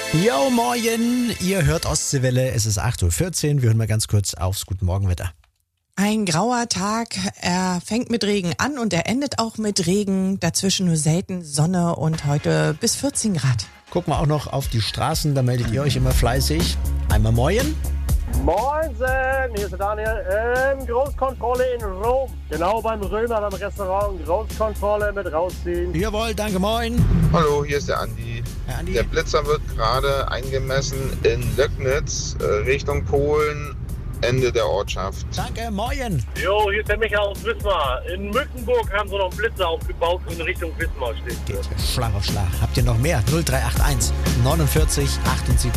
Jo, moin, ihr hört Ostseewelle, es ist 8.14 Uhr, wir hören mal ganz kurz aufs Guten Morgenwetter. Ein grauer Tag, er fängt mit Regen an und er endet auch mit Regen, dazwischen nur selten Sonne und heute bis 14 Grad. Gucken wir auch noch auf die Straßen, da meldet ihr euch immer fleißig. Einmal moin. Moinsen, hier ist der Daniel. Großkontrolle in Rom. Genau beim Römer, beim Restaurant. Großkontrolle mit rausziehen. Jawohl, danke, moin. Hallo, hier ist der Andi. Herr Andi. Der Blitzer wird gerade eingemessen in Löcknitz, Richtung Polen, Ende der Ortschaft. Danke, moin. Jo, hier ist der Michael aus Wismar. In Mückenburg haben sie noch einen Blitzer aufgebaut in Richtung Wismar steht. Geht Schlag auf Schlag. Habt ihr noch mehr? 0381 49 78